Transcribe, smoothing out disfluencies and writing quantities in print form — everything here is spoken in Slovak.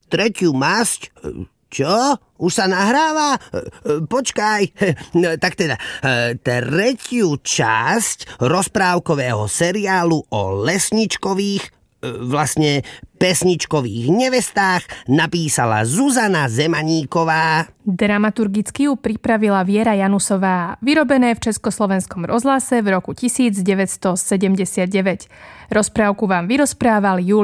Tretiu masť? Čo? Už sa nahráva? Počkaj. Tak teda, tretiu časť rozprávkového seriálu o lesničkových, vlastne pesničkových nevestách napísala Zuzana Zemaníková. Dramaturgicky ju pripravila Viera Janusová. Vyrobené v Československom rozhlase v roku 1979. Rozprávku vám vyrozprával Júlia